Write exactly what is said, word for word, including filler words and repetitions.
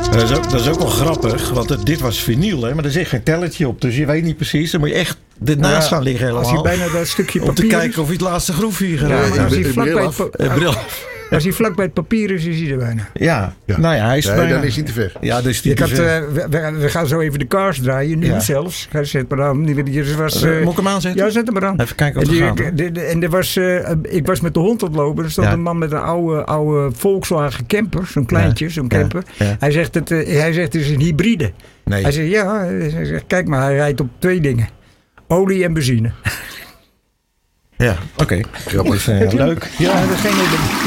Dat is, ook, dat is ook wel grappig, want het, dit was vinyl, hè, maar er zit geen tellertje op. Dus je weet niet precies, dan moet je echt ernaast gaan liggen helemaal. Als je bijna dat stukje papier... Om te kijken of je het laatste groefje hier Ja, gaat. maar als hij de vlak bij bril het, af. pa- Eh, bril. als hij vlak bij het papier is, is hij er bijna. Ja. Ja. nou ja, hij is Nee, bijna... dan is hij te ver. Ja, dus die Ik had, te ver. eh, we, we- we gaan zo even de Cars draaien, nu Ja. zelfs. Ga zet maar aan. Die- die- er was, Uh, eh, Moet ik hem aanzetten? ja, zet hem maar aan. Even kijken En, of het die- gaat. hoor. de- de- en er was, eh, ik was met de hond aan het lopen. Er stond Ja. een man met een oude, oude Volkswagen camper. Zo'n kleintje, zo'n Ja. camper. Ja. Hij, zegt het, eh, hij zegt het is een hybride. Nee. Hij zegt ja, hij zegt, kijk maar, hij rijdt op twee dingen. Olie en benzine. Ja, oké. Grappig. Dus, eh, leuk. Ja, dat is geen idee.